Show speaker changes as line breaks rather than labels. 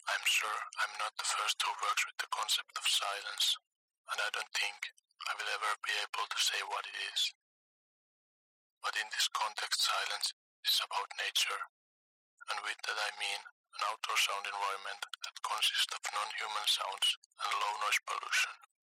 I'm sure I'm not the first who works with the concept of silence, and I don't think I will ever be able to say what it is. But in this context, silence is about nature, and with that I mean an outdoor sound environment that consists of non-human sounds and low noise pollution.